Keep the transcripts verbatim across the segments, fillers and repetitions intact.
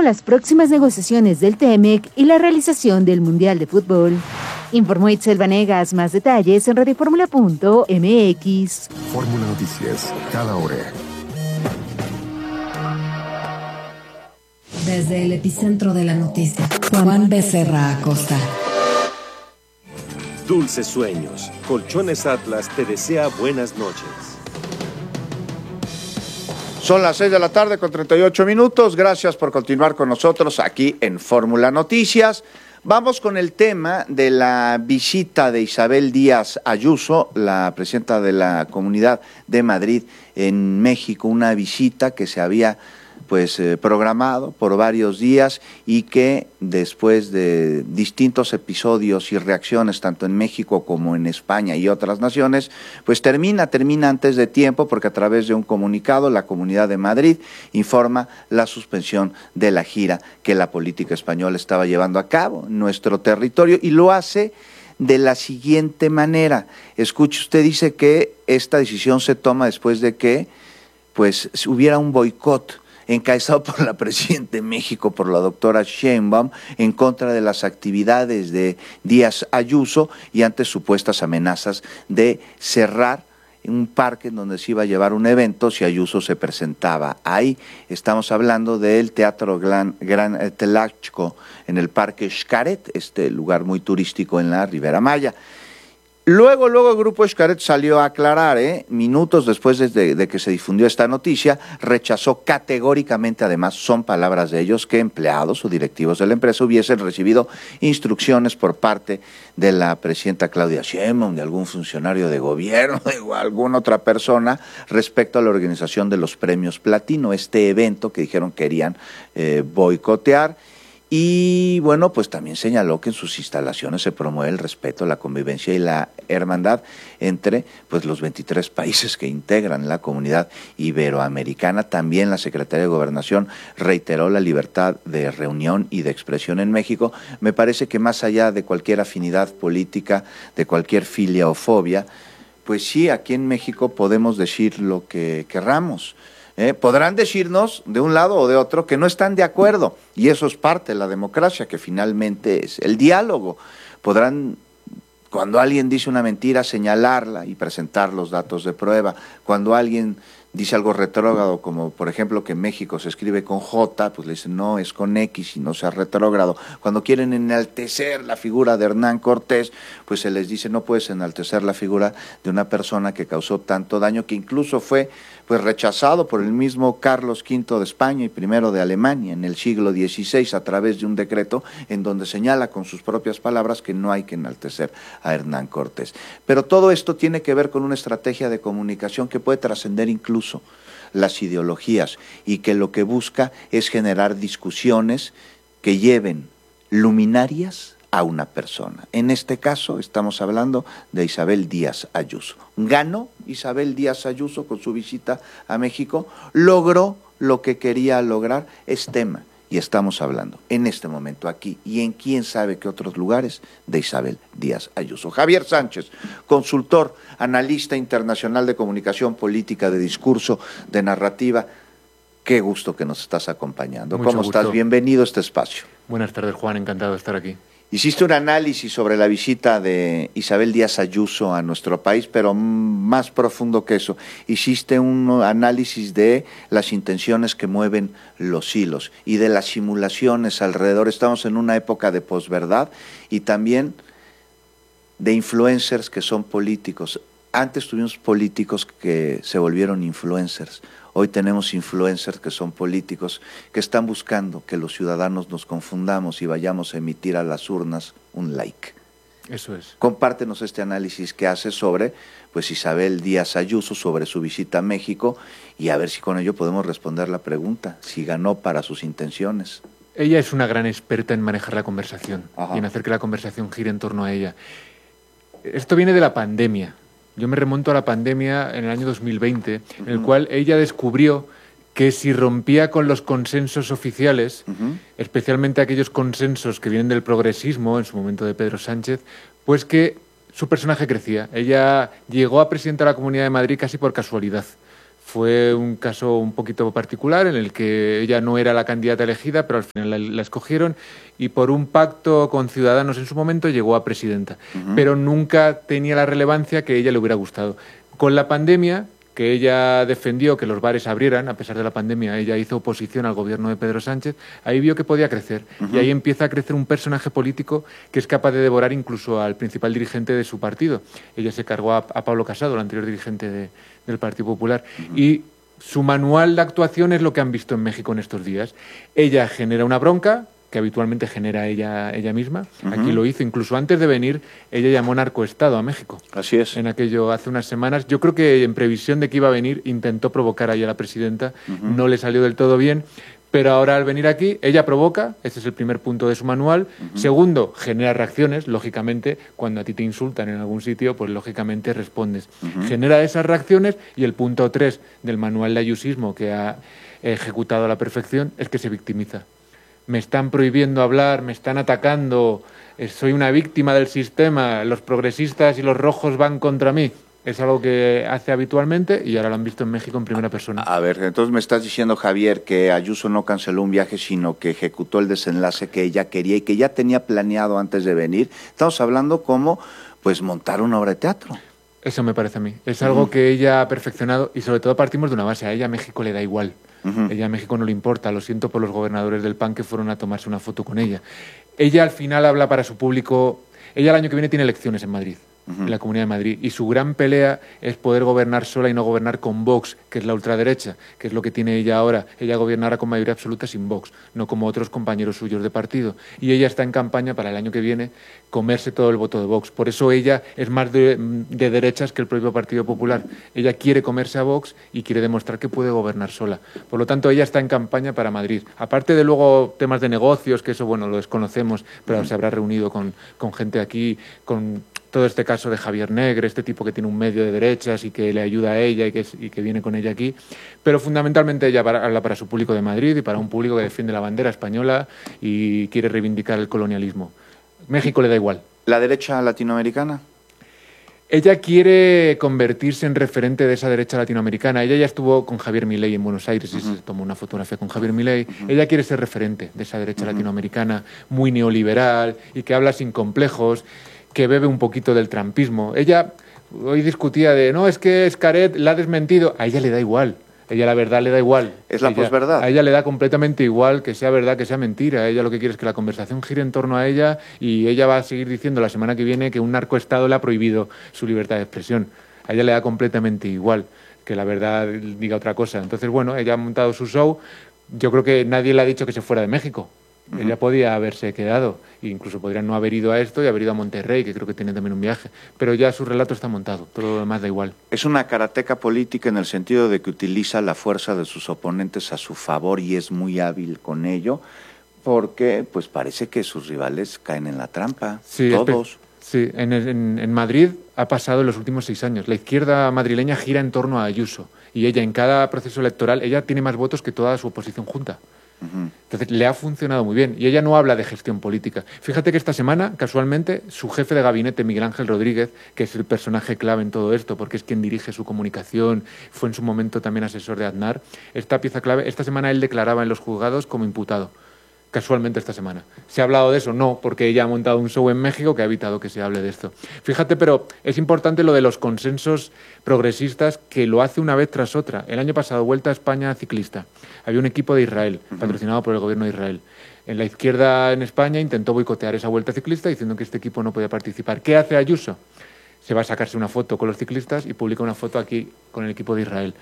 con las próximas negociaciones del T M E C y la realización del Mundial de Fútbol. Informó Itzel Vanegas. Más detalles en radioformula punto m x. Fórmula Noticias, cada hora. Desde el epicentro de la noticia, Juan Becerra Acosta. Dulces sueños. Colchones Atlas te desea buenas noches. Son las seis de la tarde con treinta y ocho minutos. Gracias por continuar con nosotros aquí en Fórmula Noticias. Vamos con el tema de la visita de Isabel Díaz Ayuso, la presidenta de la Comunidad de Madrid en México, una visita que se había pues eh, programado por varios días y que después de distintos episodios y reacciones tanto en México como en España y otras naciones, pues termina, termina antes de tiempo, porque a través de un comunicado la Comunidad de Madrid informa la suspensión de la gira que la política española estaba llevando a cabo en nuestro territorio, y lo hace de la siguiente manera. Escuche, usted dice que esta decisión se toma después de que pues hubiera un boicot encabezado por la presidenta de México, por la doctora Sheinbaum, en contra de las actividades de Díaz Ayuso y ante supuestas amenazas de cerrar un parque en donde se iba a llevar un evento si Ayuso se presentaba ahí. Estamos hablando del Teatro Gran, Gran Tlatelolco en el Parque Xcaret, este lugar muy turístico en la Ribera Maya. Luego, luego el Grupo Xcaret salió a aclarar, ¿eh? minutos después de, de que se difundió esta noticia, rechazó categóricamente, además son palabras de ellos, que empleados o directivos de la empresa hubiesen recibido instrucciones por parte de la presidenta Claudia Sheinbaum, de algún funcionario de gobierno, de alguna otra persona, respecto a la organización de los premios Platino, este evento que dijeron querían eh, boicotear. Y bueno, pues también señaló que en sus instalaciones se promueve el respeto, la convivencia y la hermandad entre pues los veintitrés países que integran la comunidad iberoamericana. También la Secretaría de Gobernación reiteró la libertad de reunión y de expresión en México. Me parece que más allá de cualquier afinidad política, de cualquier filia o fobia, pues sí, aquí en México podemos decir lo que querramos. Eh, podrán decirnos de un lado o de otro que no están de acuerdo, y eso es parte de la democracia, que finalmente es el diálogo. Podrán, cuando alguien dice una mentira, señalarla y presentar los datos de prueba. Cuando alguien dice algo retrógrado, como por ejemplo que en México se escribe con J, pues le dicen no, es con X y no sea retrógrado. Cuando quieren enaltecer la figura de Hernán Cortés, pues se les dice no puedes enaltecer la figura de una persona que causó tanto daño, que incluso fue pues rechazado por el mismo Carlos quinto de España y primero de Alemania en el siglo dieciséis a través de un decreto en donde señala con sus propias palabras que no hay que enaltecer a Hernán Cortés. Pero todo esto tiene que ver con una estrategia de comunicación que puede trascender incluso las ideologías y que lo que busca es generar discusiones que lleven luminarias a una persona. En este caso estamos hablando de Isabel Díaz Ayuso. Ganó Isabel Díaz Ayuso con su visita a México, logró lo que quería lograr, es tema, y estamos hablando en este momento aquí y en quién sabe qué otros lugares de Isabel Díaz Ayuso. Javier Sánchez, consultor, analista internacional de comunicación política, de discurso, de narrativa, qué gusto que nos estás acompañando. Mucho ¿Cómo gusto. estás? Bienvenido a este espacio. Buenas tardes, Juan, encantado de estar aquí. Hiciste un análisis sobre la visita de Isabel Díaz Ayuso a nuestro país, pero más profundo que eso. Hiciste un análisis de las intenciones que mueven los hilos y de las simulaciones alrededor. Estamos en una época de posverdad y también de influencers que son políticos. Antes tuvimos políticos que se volvieron influencers. Hoy tenemos influencers que son políticos, que están buscando que los ciudadanos nos confundamos y vayamos a emitir a las urnas un like. Eso es. Compártenos este análisis que hace sobre pues Isabel Díaz Ayuso, sobre su visita a México, y a ver si con ello podemos responder la pregunta, si ganó para sus intenciones. Ella es una gran experta en manejar la conversación. Ajá. Y en hacer que la conversación gire en torno a ella. Esto viene de la pandemia. Yo me remonto a la pandemia en el año dos mil veinte, uh-huh. en el cual ella descubrió que si rompía con los consensos oficiales, uh-huh. especialmente aquellos consensos que vienen del progresismo, en su momento de Pedro Sánchez, pues que su personaje crecía. Ella llegó a presidenta de la Comunidad de Madrid casi por casualidad. Fue un caso un poquito particular en el que ella no era la candidata elegida, pero al final la, la escogieron y por un pacto con Ciudadanos en su momento llegó a presidenta. Uh-huh. Pero nunca tenía la relevancia que a ella le hubiera gustado. Con la pandemia, que ella defendió que los bares abrieran, a pesar de la pandemia, ella hizo oposición al gobierno de Pedro Sánchez, ahí vio que podía crecer. Uh-huh. Y ahí empieza a crecer un personaje político que es capaz de devorar incluso al principal dirigente de su partido. Ella se cargó a, a Pablo Casado, el anterior dirigente de, del Partido Popular. Uh-huh. Y su manual de actuación es lo que han visto en México en estos días. Ella genera una bronca, que habitualmente genera ella, ella misma. Uh-huh. Aquí lo hizo, incluso antes de venir, ella llamó narcoestado a México. Así es. En aquello, hace unas semanas. Yo creo que en previsión de que iba a venir, intentó provocar ahí a la presidenta. Uh-huh. No le salió del todo bien. Pero ahora al venir aquí, ella provoca, este es el primer punto de su manual. Uh-huh. Segundo, genera reacciones, lógicamente, cuando a ti te insultan en algún sitio, pues lógicamente respondes. Uh-huh. Genera esas reacciones y el punto tres del manual de ayusismo que ha ejecutado a la perfección es que se victimiza. Me están prohibiendo hablar, me están atacando, soy una víctima del sistema, los progresistas y los rojos van contra mí. Es algo que hace habitualmente y ahora lo han visto en México en primera persona. A ver, entonces me estás diciendo, Javier, que Ayuso no canceló un viaje, sino que ejecutó el desenlace que ella quería y que ya tenía planeado antes de venir. Estamos hablando como, pues, montar una obra de teatro. Eso me parece a mí. Es algo uh-huh. que ella ha perfeccionado y sobre todo partimos de una base. A ella a México le da igual. Uh-huh. Ella a México no le importa. Lo siento por los gobernadores del P A N que fueron a tomarse una foto con ella. Ella al final habla para su público. Ella el año que viene tiene elecciones en Madrid. Uh-huh. En la Comunidad de Madrid, y su gran pelea es poder gobernar sola y no gobernar con Vox, que es la ultraderecha, que es lo que tiene ella ahora. Ella gobernará con mayoría absoluta sin Vox, no como otros compañeros suyos de partido, y ella está en campaña para el año que viene comerse todo el voto de Vox. Por eso ella es más de, de derechas que el propio Partido Popular. Ella quiere comerse a Vox y quiere demostrar que puede gobernar sola. Por lo tanto, ella está en campaña para Madrid. Aparte de luego temas de negocios, que eso, bueno, lo desconocemos, pero uh-huh. se habrá reunido con, con gente aquí, con todo este caso de Javier Negre, este tipo que tiene un medio de derechas y que le ayuda a ella y que, y que viene con ella aquí. Pero fundamentalmente ella habla para su público de Madrid y para un público que defiende la bandera española y quiere reivindicar el colonialismo. México le da igual. ¿La derecha latinoamericana? Ella quiere convertirse en referente de esa derecha latinoamericana. Ella ya estuvo con Javier Milei en Buenos Aires y uh-huh. se tomó una fotografía con Javier Milei. Uh-huh. Ella quiere ser referente de esa derecha uh-huh. latinoamericana muy neoliberal y que habla sin complejos, que bebe un poquito del trampismo. Ella hoy discutía de, no, es que Xcaret la ha desmentido. A ella le da igual. A ella la verdad le da igual. Es la ella, posverdad. A ella le da completamente igual que sea verdad, que sea mentira. Ella lo que quiere es que la conversación gire en torno a ella y ella va a seguir diciendo la semana que viene que un narcoestado le ha prohibido su libertad de expresión. A ella le da completamente igual que la verdad diga otra cosa. Entonces, bueno, ella ha montado su show. Yo creo que nadie le ha dicho que se fuera de México. Uh-huh. Ella podía haberse quedado, incluso podría no haber ido a esto y haber ido a Monterrey, que creo que tiene también un viaje, pero ya su relato está montado, todo lo demás da igual. Es una karateca política en el sentido de que utiliza la fuerza de sus oponentes a su favor y es muy hábil con ello, porque pues parece que sus rivales caen en la trampa, sí, todos. Sí, en, en, en Madrid ha pasado en los últimos seis años. La izquierda madrileña gira en torno a Ayuso y ella en cada proceso electoral, ella tiene más votos que toda su oposición junta. Entonces le ha funcionado muy bien y ella no habla de gestión política. Fíjate que esta semana, casualmente, su jefe de gabinete, Miguel Ángel Rodríguez, que es el personaje clave en todo esto porque es quien dirige su comunicación, fue en su momento también asesor de Aznar, esta pieza clave, esta semana él declaraba en los juzgados como imputado. Casualmente esta semana. ¿Se ha hablado de eso? No, porque ella ha montado un show en México que ha evitado que se hable de esto. Fíjate, pero es importante lo de los consensos progresistas que lo hace una vez tras otra. El año pasado, Vuelta a España ciclista. Había un equipo de Israel, uh-huh. patrocinado por el gobierno de Israel. En la izquierda en España intentó boicotear esa vuelta ciclista diciendo que este equipo no podía participar. ¿Qué hace Ayuso? Se va a sacarse una foto con los ciclistas y publica una foto aquí con el equipo de Israel.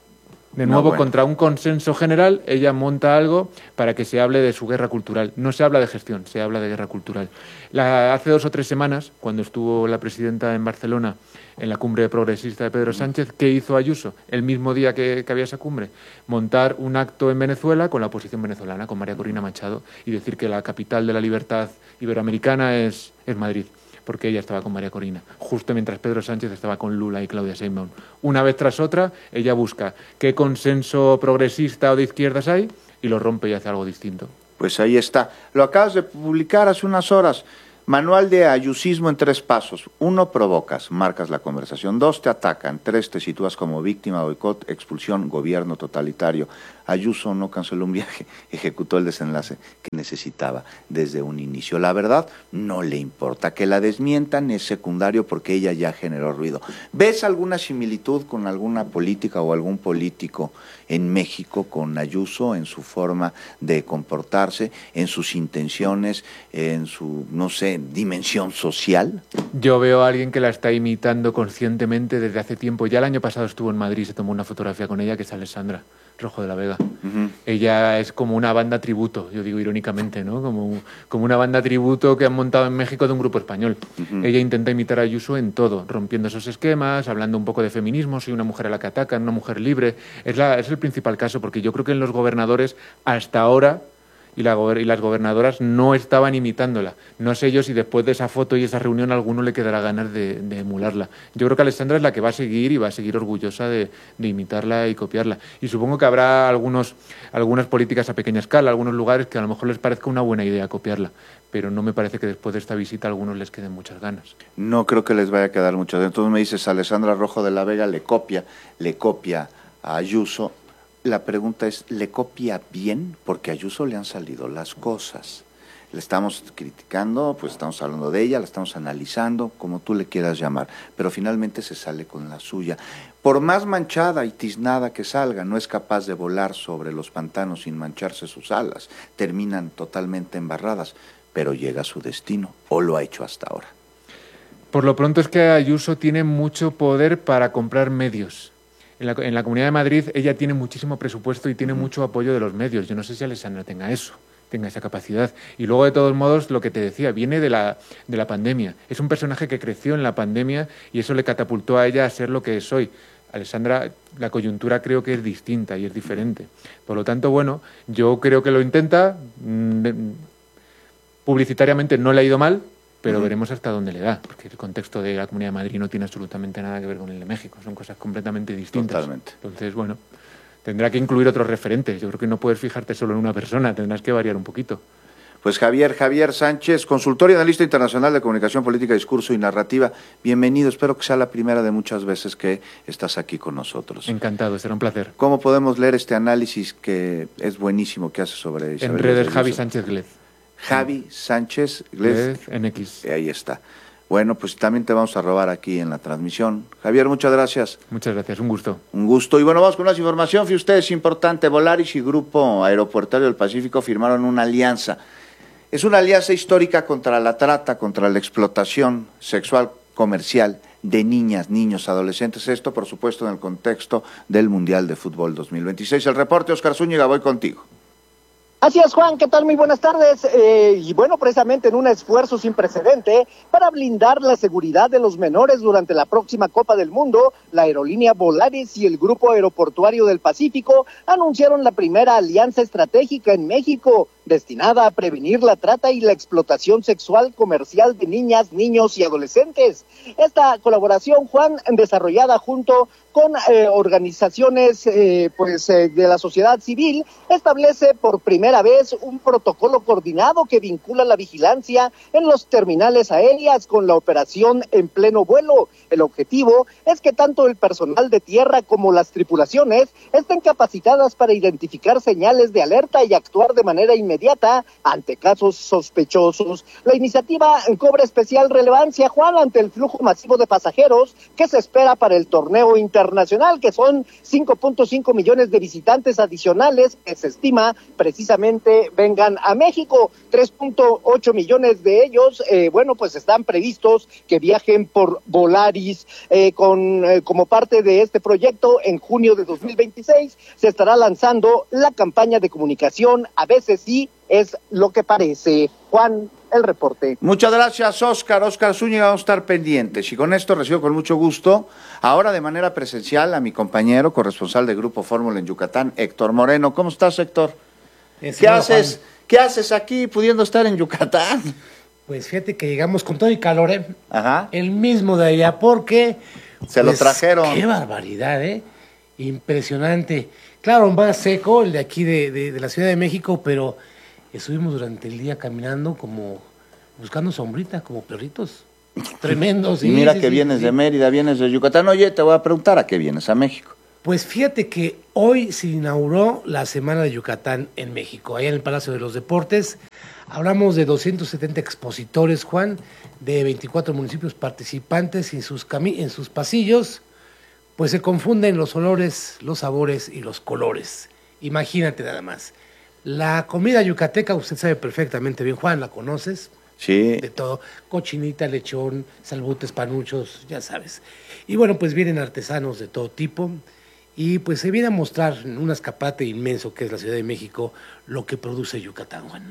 De nuevo, no, bueno. contra un consenso general, ella monta algo para que se hable de su guerra cultural. No se habla de gestión, se habla de guerra cultural. La, hace dos o tres semanas, cuando estuvo la presidenta en Barcelona en la cumbre progresista de Pedro Sánchez, ¿qué hizo Ayuso? El mismo día que, que había esa cumbre, montar un acto en Venezuela con la oposición venezolana, con María Corina Machado, y decir que la capital de la libertad iberoamericana es, es Madrid, porque ella estaba con María Corina, justo mientras Pedro Sánchez estaba con Lula y Claudia Sheinbaum. Una vez tras otra, ella busca qué consenso progresista o de izquierdas hay y lo rompe y hace algo distinto. Pues ahí está. Lo acabas de publicar hace unas horas. Manual de ayusismo en tres pasos. Uno, provocas, marcas la conversación. Dos, te atacan. Tres, te sitúas como víctima, boicot, expulsión, gobierno totalitario. Ayuso no canceló un viaje, ejecutó el desenlace que necesitaba desde un inicio. La verdad, no le importa. Que la desmientan es secundario porque ella ya generó ruido. ¿Ves alguna similitud con alguna política o algún político en México con Ayuso en su forma de comportarse, en sus intenciones, en su, no sé, dimensión social? Yo veo a alguien que la está imitando conscientemente desde hace tiempo. Ya el año pasado estuvo en Madrid, se tomó una fotografía con ella, que es Alessandra Rojo de la Vega. Uh-huh. Ella es como una banda tributo, yo digo irónicamente, ¿no? Como, como una banda tributo que han montado en México de un grupo español. Uh-huh. Ella intenta imitar a Ayuso en todo, rompiendo esos esquemas, hablando un poco de feminismo, soy una mujer a la que atacan, una mujer libre. Es, la, es el principal caso, porque yo creo que en los gobernadores, hasta ahora, y, la, y las gobernadoras no estaban imitándola. No sé yo si después de esa foto y esa reunión a alguno le quedará ganas de, de emularla. Yo creo que Alessandra es la que va a seguir y va a seguir orgullosa de, de imitarla y copiarla. Y supongo que habrá algunos, algunas políticas a pequeña escala, algunos lugares que a lo mejor les parezca una buena idea copiarla, pero no me parece que después de esta visita a algunos les queden muchas ganas. No creo que les vaya a quedar muchas. Entonces me dices, Alessandra Rojo de la Vega le copia, le copia a Ayuso. La pregunta es, ¿le copia bien? Porque a Ayuso le han salido las cosas. Le estamos criticando, pues estamos hablando de ella, la estamos analizando, como tú le quieras llamar, pero finalmente se sale con la suya. Por más manchada y tiznada que salga, no es capaz de volar sobre los pantanos sin mancharse sus alas. Terminan totalmente embarradas, pero llega a su destino, o lo ha hecho hasta ahora. Por lo pronto es que Ayuso tiene mucho poder para comprar medios. En la, en la Comunidad de Madrid ella tiene muchísimo presupuesto y tiene uh-huh. mucho apoyo de los medios. Yo no sé si Alessandra tenga eso, tenga esa capacidad. Y luego, de todos modos, lo que te decía, viene de la, de la pandemia. Es un personaje que creció en la pandemia y eso le catapultó a ella a ser lo que es hoy. Alessandra, la coyuntura creo que es distinta y es diferente. Por lo tanto, bueno, yo creo que lo intenta. Publicitariamente no le ha ido mal, pero uh-huh. veremos hasta dónde le da, porque el contexto de la Comunidad de Madrid no tiene absolutamente nada que ver con el de México, son cosas completamente distintas. Totalmente. Entonces, bueno, tendrá que incluir otros referentes. Yo creo que no puedes fijarte solo en una persona, tendrás que variar un poquito. Pues Javier, Javier Sánchez, consultor y analista internacional de comunicación política, discurso y narrativa. Bienvenido, espero que sea la primera de muchas veces que estás aquí con nosotros. Encantado, será un placer. ¿Cómo podemos leer este análisis que es buenísimo que hace sobre Isabel? En redes Javi Sánchez Glez. Javi Sánchez Glez. En X. Ahí está. Bueno, pues también te vamos a robar aquí en la transmisión. Javier, muchas gracias. Muchas gracias, un gusto. Un gusto. Y bueno, vamos con más información. Fíjate usted, es importante. Volaris y Grupo Aeroportuario del Pacífico firmaron una alianza. Es una alianza histórica contra la trata, contra la explotación sexual comercial de niñas, niños, adolescentes. Esto, por supuesto, en el contexto del Mundial de Fútbol dos mil veintiséis. El reporte, Oscar Zúñiga, voy contigo. Así es, Juan, ¿qué tal? Muy buenas tardes. Eh, y bueno, precisamente en un esfuerzo sin precedente para blindar la seguridad de los menores durante la próxima Copa del Mundo, la aerolínea Volaris y el Grupo Aeroportuario del Pacífico anunciaron la primera alianza estratégica en México, destinada a prevenir la trata y la explotación sexual comercial de niñas, niños y adolescentes. Esta colaboración, Juan, desarrollada junto con eh, organizaciones eh, pues eh, de la sociedad civil, establece por primera vez un protocolo coordinado que vincula la vigilancia en los terminales aéreas con la operación en pleno vuelo. El objetivo es que tanto el personal de tierra como las tripulaciones estén capacitadas para identificar señales de alerta y actuar de manera inmediata ante casos sospechosos. La iniciativa cobra especial relevancia, Juan, ante el flujo masivo de pasajeros que se espera para el torneo internacional, que son cinco punto cinco millones de visitantes adicionales que se estima precisamente vengan a México. tres punto ocho millones de ellos, eh, bueno, pues están previstos que viajen por Volaris. Eh, con eh, como parte de este proyecto, en junio de dos mil veintiséis se estará lanzando la campaña de comunicación A veces sí es lo que parece. Juan, el reporte. Muchas gracias, Oscar. Oscar Zúñiga, vamos a estar pendientes. Y con esto recibo con mucho gusto, ahora de manera presencial, a mi compañero corresponsal de Grupo Fórmula en Yucatán, Héctor Moreno. ¿Cómo estás, Héctor? Es ¿Qué bueno, haces? Juan. ¿Qué haces aquí pudiendo estar en Yucatán? Pues fíjate que llegamos con todo y calor, ¿eh? Ajá. El mismo de allá, porque... Se pues, lo trajeron. ¡Qué barbaridad, eh! Impresionante. Claro, más seco el de aquí de, de, de la Ciudad de México, pero estuvimos durante el día caminando como buscando sombrita, como perritos. Tremendos. Y sí, mira sí, que sí, vienes sí. de Mérida, vienes de Yucatán. Oye, te voy a preguntar, ¿a qué vienes a México? Pues fíjate que hoy se inauguró la Semana de Yucatán en México, allá en el Palacio de los Deportes. Hablamos de doscientos setenta expositores, Juan, de veinticuatro municipios participantes en sus, cami- en sus pasillos, pues se confunden los olores, los sabores y los colores. Imagínate nada más. La comida yucateca, usted sabe perfectamente bien, Juan, ¿la conoces? Sí. De todo, cochinita, lechón, salbutes, panuchos, ya sabes. Y bueno, pues vienen artesanos de todo tipo y pues se viene a mostrar en un escaparate inmenso que es la Ciudad de México lo que produce Yucatán, Juan.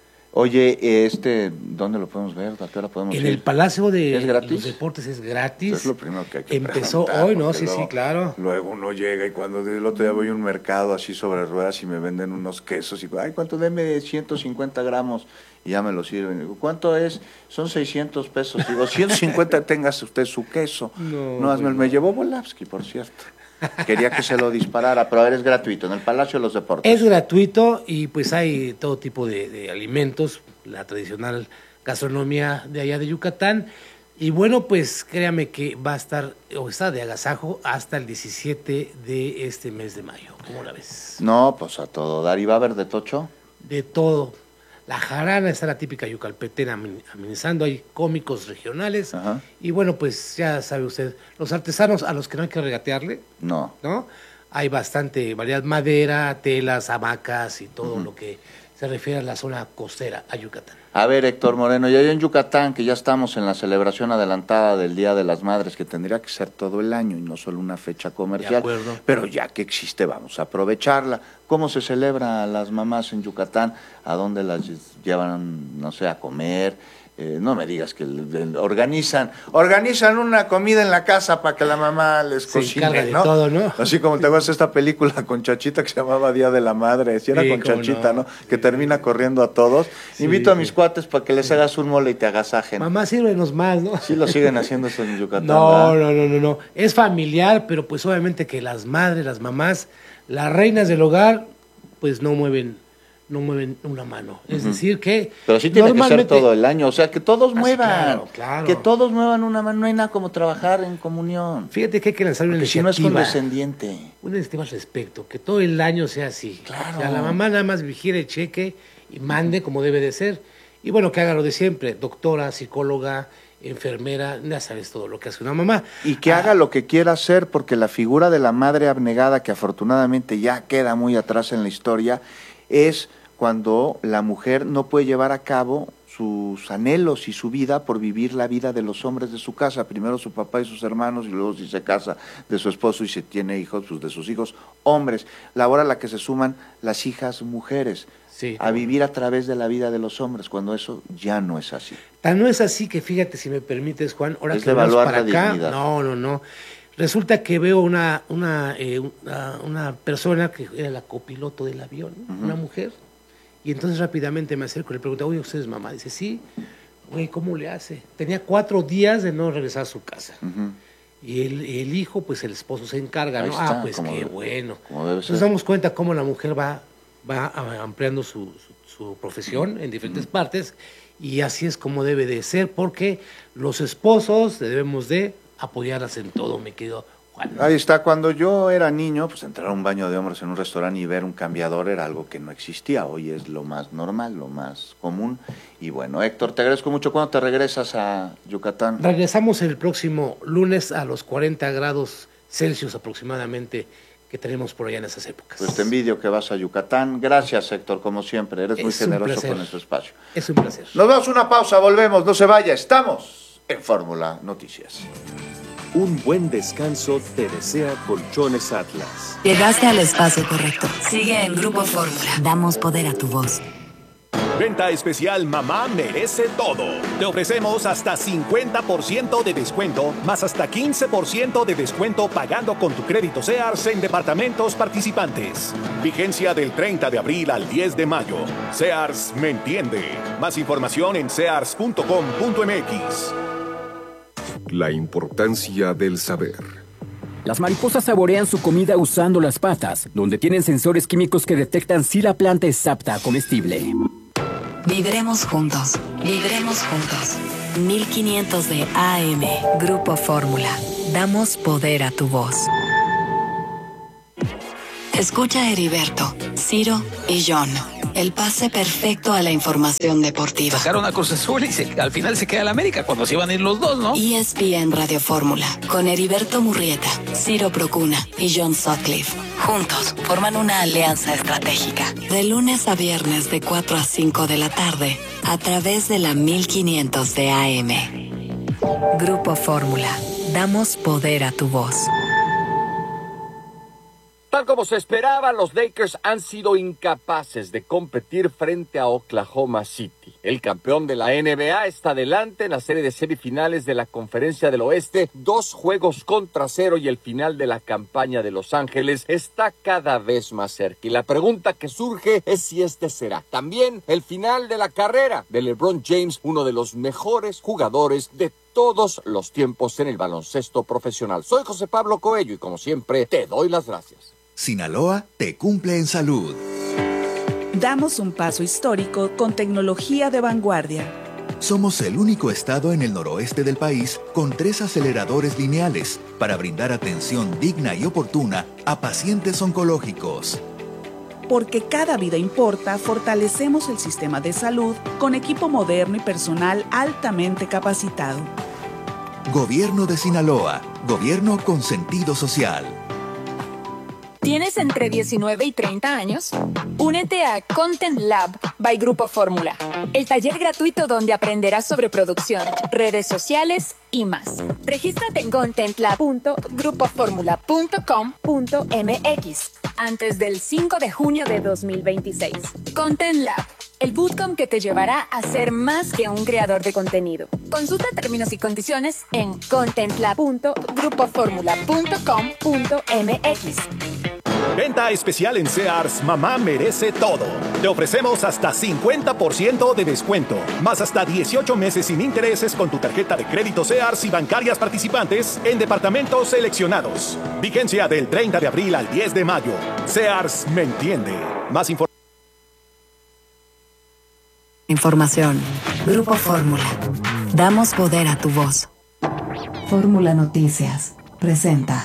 Oye, este, ¿dónde lo podemos ver? ¿A qué hora podemos En ir? el Palacio de ¿Es gratis? los Deportes es gratis. Es lo primero que hay que Empezó preguntar, hoy, ¿no? porque Sí, luego- sí, claro. Luego uno llega y cuando el otro día voy a un mercado así sobre ruedas y me venden unos quesos y digo, ay, ¿cuánto? Deme ciento cincuenta gramos y ya me lo sirven. Y digo, ¿cuánto es? Son seiscientos pesos. Digo, ciento cincuenta tengas usted su queso. No, No, me, bueno. me llevó Volavsky, por cierto. Quería que se lo disparara, pero a ver, es gratuito, en el Palacio de los Deportes. Es gratuito y pues hay todo tipo de, de alimentos, la tradicional gastronomía de allá de Yucatán. Y bueno, pues créame que va a estar, o está de agasajo hasta el diecisiete de este mes de mayo. ¿Cómo la ves? No, pues a todo dar. ¿Y va a haber de tocho? De todo. La jarana está la típica yucalpetera amin- amenizando, hay cómicos regionales. Ajá. Y bueno, pues ya sabe usted, los artesanos a los que no hay que regatearle, No. ¿no? Hay bastante variedad, madera, telas, hamacas y todo Ujú. lo que se refiere a la zona costera, a Yucatán. A ver, Héctor Moreno, y allá en Yucatán, que ya estamos en la celebración adelantada del Día de las Madres, que tendría que ser todo el año y no solo una fecha comercial, acuerdo. pero ya que existe, vamos a aprovecharla. ¿Cómo se celebra a las mamás en Yucatán? ¿A dónde las llevan, no sé, a comer? Eh, no me digas que le- le- organizan organizan una comida en la casa para que la mamá les Se cocine, encarga de ¿no? todo, ¿no? Así como te acuerdas esta película con Chachita que se llamaba Día de la Madre, si era Sí, con cómo Chachita, no. ¿no? Que termina corriendo a todos. Sí, Invito a mis sí. cuates para que les hagas un mole y te agasajen. Mamá, sírvenos más, ¿no? Sí lo siguen haciendo eso en Yucatán, No, ¿verdad? no, no, no, no. Es familiar, pero pues obviamente que las madres, las mamás, las reinas del hogar, pues no mueven, no mueven una mano. Es Ujú. decir que Pero sí tiene que ser normalmente- todo el año, o sea, que todos Ah, sí, muevan, claro, claro. que todos muevan una mano, no hay nada como trabajar en comunión, Fíjate que hay que lanzar una porque si no es iniciativa. condescendiente. Una iniciativa al respecto, que todo el año sea así. Claro. O sea, la mamá nada más vigile, cheque y mande como debe de ser. Y bueno, que haga lo de siempre, doctora, psicóloga, enfermera, ya sabes todo lo que hace una mamá. Y que Ah, haga lo que quiera hacer, porque la figura de la madre abnegada, que afortunadamente ya queda muy atrás en la historia, es cuando la mujer no puede llevar a cabo sus anhelos y su vida por vivir la vida de los hombres de su casa, primero su papá y sus hermanos, y luego si se casa de su esposo y si tiene hijos, pues de sus hijos hombres. La hora a la que se suman las hijas mujeres, Sí, a vivir a través de la vida de los hombres, cuando eso ya no es así. Tan no es así que fíjate, si me permites, Juan, ahora Es que vamos devaluar para la acá, dignidad. no, no, no. Resulta que veo una, una, eh, una, una persona que era la copiloto del avión, Ujú. una mujer, y entonces rápidamente me acerco y le pregunto, oye, ¿usted es mamá? Dice, sí. Güey, ¿cómo le hace? Tenía cuatro días de no regresar a su casa. Ujú. Y el, el hijo, pues el esposo se encarga, Ahí ¿no? está, Ah, pues como qué debe- bueno. como debe Entonces ser. damos cuenta cómo la mujer va, va a- ampliando su, su, su profesión en diferentes partes y así es como debe de ser, porque los esposos debemos de apoyarlas en todo, me quedo Juan. Ahí está, cuando yo era niño, pues entrar a un baño de hombres en un restaurante y ver un cambiador era algo que no existía, hoy es lo más normal, lo más común. Y bueno, Héctor, te agradezco mucho. ¿Cuándo te regresas a Yucatán? Regresamos el próximo lunes a los cuarenta grados Celsius aproximadamente que tenemos por allá en esas épocas. Pues te envidio que vas a Yucatán. Gracias, Héctor, como siempre, eres muy Es un generoso placer. con este espacio. Es un placer. Nos damos una pausa, volvemos, no se vaya, estamos en Fórmula Noticias. Un buen descanso te desea Colchones Atlas. Llegaste al espacio correcto. Sigue en Grupo Fórmula. Damos poder a tu voz. Venta especial Mamá merece todo. Te ofrecemos hasta cincuenta por ciento de descuento, más hasta quince por ciento de descuento pagando con tu crédito Sears en departamentos participantes. Vigencia del treinta de abril al diez de mayo. Sears me entiende. Más información en sears punto com punto m x. La importancia del saber. Las mariposas saborean su comida usando las patas, donde tienen sensores químicos que detectan si la planta es apta a comestible. Vibremos juntos. Vibremos juntos. mil quinientos de A M. Grupo Fórmula. Damos poder a tu voz. Escucha a Heriberto, Ciro y John. El pase perfecto a la información deportiva. Sacaron a Cruz Azul y se, al final se queda el América cuando se iban a ir los dos, ¿no? E S P N Radio Fórmula. Con Heriberto Murrieta, Ciro Procuna y John Sutcliffe. Juntos forman una alianza estratégica. De lunes a viernes de cuatro a cinco de la tarde. A través de la mil quinientos de A M. Grupo Fórmula. Damos poder a tu voz. Tal como se esperaba, los Lakers han sido incapaces de competir frente a Oklahoma City. El campeón de la N B A está adelante en la serie de semifinales de la Conferencia del Oeste, dos juegos contra cero, y el final de la campaña de Los Ángeles está cada vez más cerca. Y la pregunta que surge es si este será también el final de la carrera de LeBron James, uno de los mejores jugadores de todos los tiempos en el baloncesto profesional. Soy José Pablo Coello y como siempre te doy las gracias. Sinaloa te cumple en salud. Damos un paso histórico con tecnología de vanguardia. Somos el único estado en el noroeste del país con tres aceleradores lineales para brindar atención digna y oportuna a pacientes oncológicos. Porque cada vida importa, fortalecemos el sistema de salud con equipo moderno y personal altamente capacitado. Gobierno de Sinaloa. Gobierno con sentido social. ¿Tienes entre diecinueve y treinta años? Únete a Content Lab by Grupo Fórmula, el taller gratuito donde aprenderás sobre producción, redes sociales y más. Regístrate en content lab punto grupo fórmula punto com punto m x antes del cinco de junio de dos mil veintiséis. Content Lab, el bootcamp que te llevará a ser más que un creador de contenido. Consulta términos y condiciones en content lab punto grupo fórmula punto com punto m x. Venta especial en Sears, mamá merece todo. Te ofrecemos hasta cincuenta por ciento de descuento, más hasta dieciocho meses sin intereses con tu tarjeta de crédito Sears y bancarias participantes en departamentos seleccionados. Vigencia del treinta de abril al diez de mayo. Sears me entiende. Más información. Información. Grupo Fórmula. Damos poder a tu voz. Fórmula Noticias. Presenta.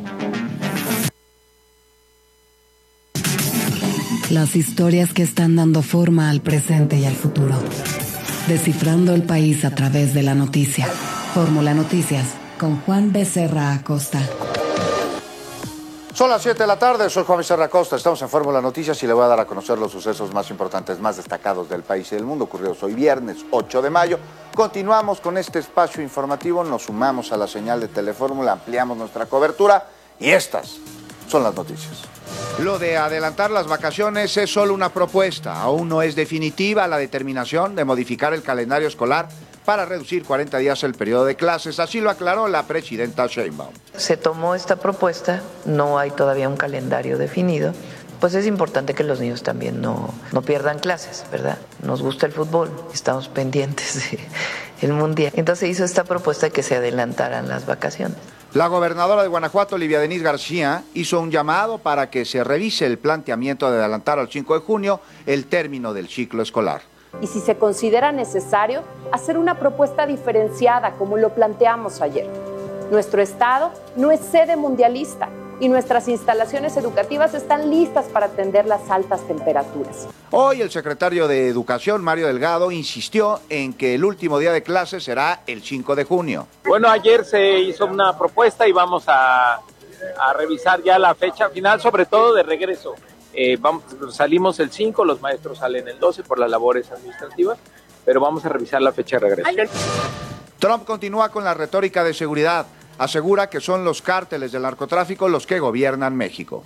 Las historias que están dando forma al presente y al futuro. Descifrando el país a través de la noticia. Fórmula Noticias, con Juan Becerra Acosta. Son las siete de la tarde, soy Juan Becerra Acosta, estamos en Fórmula Noticias y le voy a dar a conocer los sucesos más importantes, más destacados del país y del mundo, ocurridos hoy viernes ocho de mayo. Continuamos con este espacio informativo, nos sumamos a la señal de Telefórmula, ampliamos nuestra cobertura y estas son las noticias. Lo de adelantar las vacaciones es solo una propuesta, aún no es definitiva la determinación de modificar el calendario escolar para reducir cuarenta días el periodo de clases, así lo aclaró la presidenta Sheinbaum. Se tomó esta propuesta, no hay todavía un calendario definido, pues es importante que los niños también no, no pierdan clases, ¿verdad? Nos gusta el fútbol, estamos pendientes del mundial. Entonces hizo esta propuesta de que se adelantaran las vacaciones. La gobernadora de Guanajuato, Livia Denisse García, hizo un llamado para que se revise el planteamiento de adelantar al cinco de junio el término del ciclo escolar. Y si se considera necesario, hacer una propuesta diferenciada como lo planteamos ayer. Nuestro estado no es sede mundialista y nuestras instalaciones educativas están listas para atender las altas temperaturas. Hoy el secretario de Educación, Mario Delgado, insistió en que el último día de clases será el cinco de junio. Bueno, ayer se hizo una propuesta y vamos a, a revisar ya la fecha final, sobre todo de regreso. Eh, vamos, salimos el cinco, los maestros salen el doce por las labores administrativas, pero vamos a revisar la fecha de regreso. Trump continúa con la retórica de seguridad. Asegura que son los cárteles del narcotráfico los que gobiernan México.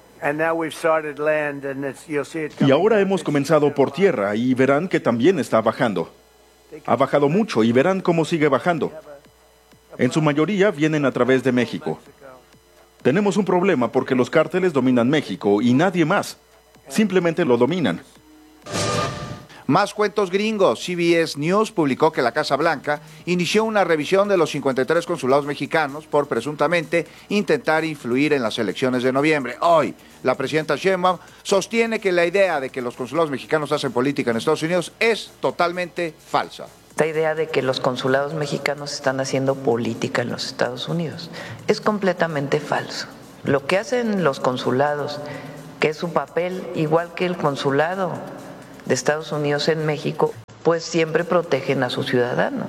Y ahora hemos comenzado por tierra y verán que también está bajando. Ha bajado mucho y verán cómo sigue bajando. En su mayoría vienen a través de México. Tenemos un problema porque los cárteles dominan México y nadie más. Simplemente lo dominan. Más cuentos gringos. C B S News publicó que la Casa Blanca inició una revisión de los cincuenta y tres consulados mexicanos por presuntamente intentar influir en las elecciones de noviembre. Hoy, la presidenta Sheinbaum sostiene que la idea de que los consulados mexicanos hacen política en Estados Unidos es totalmente falsa. Esta idea de que los consulados mexicanos están haciendo política en los Estados Unidos es completamente falso. Lo que hacen los consulados, que es su papel igual que el consulado de Estados Unidos en México, pues siempre protegen a sus ciudadanos.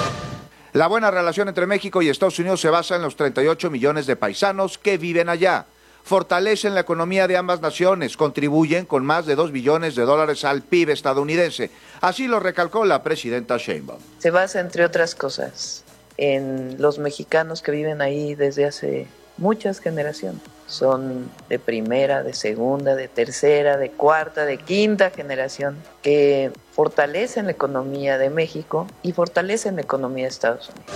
La buena relación entre México y Estados Unidos se basa en los treinta y ocho millones de paisanos que viven allá. Fortalecen la economía de ambas naciones, contribuyen con más de dos billones de dólares al P I B estadounidense. Así lo recalcó la presidenta Sheinbaum. Se basa, entre otras cosas, en los mexicanos que viven ahí desde hace muchas generaciones. Son de primera, de segunda, de tercera, de cuarta, de quinta generación, que fortalecen la economía de México y fortalecen la economía de Estados Unidos.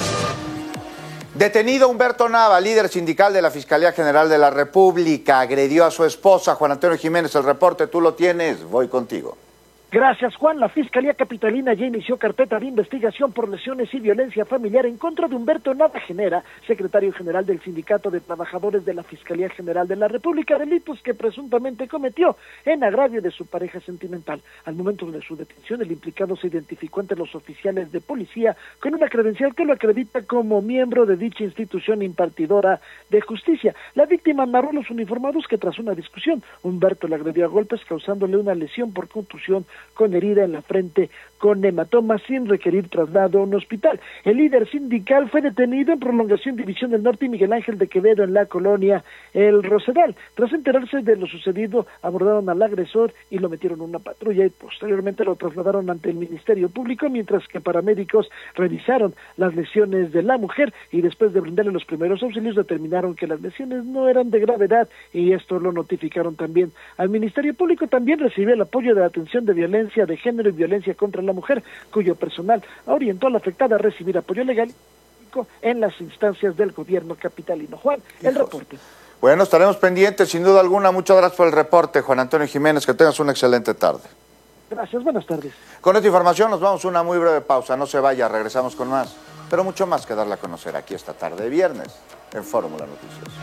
Detenido Humberto Nava, líder sindical de la Fiscalía General de la República, agredió a su esposa. Juan Antonio Jiménez, el reporte tú lo tienes, voy contigo. Gracias, Juan. La Fiscalía Capitalina ya inició carpeta de investigación por lesiones y violencia familiar en contra de Humberto Nava Genera, secretario general del Sindicato de Trabajadores de la Fiscalía General de la República, delitos que presuntamente cometió en agravio de su pareja sentimental. Al momento de su detención, el implicado se identificó ante los oficiales de policía con una credencial que lo acredita como miembro de dicha institución impartidora de justicia. La víctima narró a los uniformados que tras una discusión, Humberto le agredió a golpes causándole una lesión por contusión con herida en la frente con hematoma sin requerir traslado a un hospital. El líder sindical fue detenido en prolongación División del Norte y Miguel Ángel de Quevedo en la colonia El Rosedal. Tras enterarse de lo sucedido, abordaron al agresor y lo metieron en una patrulla y posteriormente lo trasladaron ante el Ministerio Público, mientras que paramédicos revisaron las lesiones de la mujer y después de brindarle los primeros auxilios determinaron que las lesiones no eran de gravedad y esto lo notificaron también al Ministerio Público. También recibió el apoyo de la atención de violencia de género y violencia contra la mujer, cuyo personal orientó a la afectada a recibir apoyo legal en las instancias del gobierno capitalino. Juan, el reporte. Bueno, estaremos pendientes, sin duda alguna. Muchas gracias por el reporte, Juan Antonio Jiménez. Que tengas una excelente tarde. Gracias, buenas tardes. Con esta información nos vamos a una muy breve pausa. No se vaya, regresamos con más. Pero mucho más que darle a conocer aquí esta tarde de viernes en Fórmula Noticias.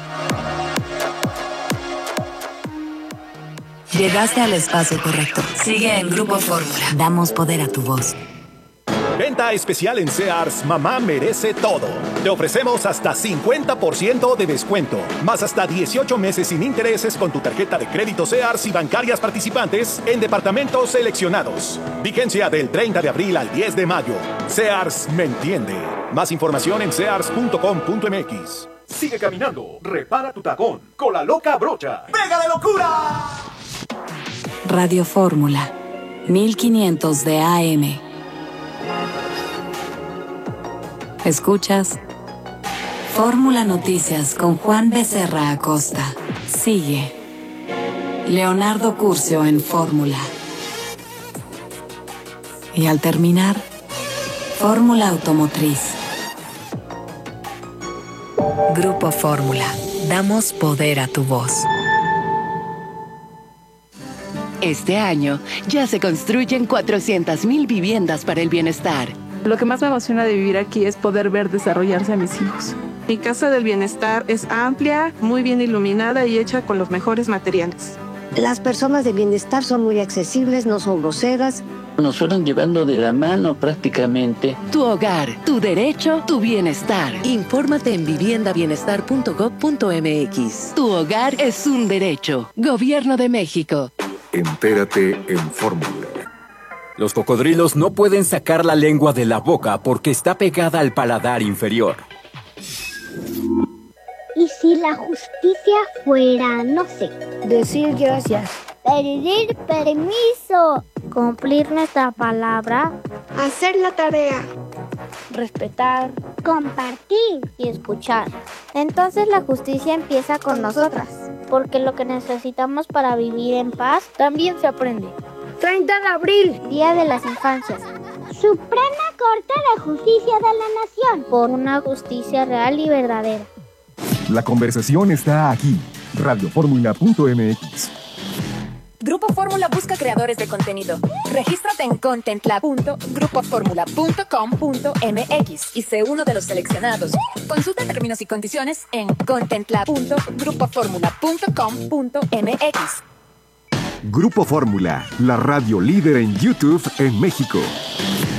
Llegaste al espacio correcto. Sigue en Grupo Fórmula. Damos poder a tu voz. Venta especial en Sears, mamá merece todo. Te ofrecemos hasta cincuenta por ciento de descuento, más hasta dieciocho meses sin intereses con tu tarjeta de crédito Sears y bancarias participantes en departamentos seleccionados. Vigencia del treinta de abril al diez de mayo. Sears me entiende. Más información en sears punto com punto m x. Sigue caminando, repara tu tacón con la loca brocha. ¡Pega de locura! Radio Fórmula, mil quinientos de A M. Escuchas Fórmula Noticias con Juan Becerra Acosta. Sigue Leonardo Curcio en Fórmula. Y al terminar, Fórmula Automotriz. Grupo Fórmula. Damos poder a tu voz. Este año ya se construyen cuatrocientas mil viviendas para el bienestar. Lo que más me emociona de vivir aquí es poder ver desarrollarse a mis hijos. Mi casa del bienestar es amplia, muy bien iluminada y hecha con los mejores materiales. Las personas de bienestar son muy accesibles, no son groseras. Nos fueron llevando de la mano prácticamente. Tu hogar, tu derecho, tu bienestar. Infórmate en vivienda bienestar punto gob punto m x. Tu hogar es un derecho. Gobierno de México. Entérate en Fórmula. Los cocodrilos no pueden sacar la lengua de la boca porque está pegada al paladar inferior. ¿Y si la justicia fuera, no sé, decir gracias, pedir permiso, cumplir nuestra palabra, hacer la tarea, respetar, compartir y escuchar? Entonces la justicia empieza con nosotras, porque lo que necesitamos para vivir en paz también se aprende. treinta de abril, Día de las Infancias. Suprema Corte de Justicia de la Nación. Por una justicia real y verdadera. La conversación está aquí. radio fórmula punto m x. Grupo Fórmula. Fórmula busca creadores de contenido. Regístrate en content lab punto grupo formula punto com punto m x y sé uno de los seleccionados. Consulta términos y condiciones en content lab punto grupo formula punto com punto m x. Grupo Fórmula, la radio líder en YouTube en México.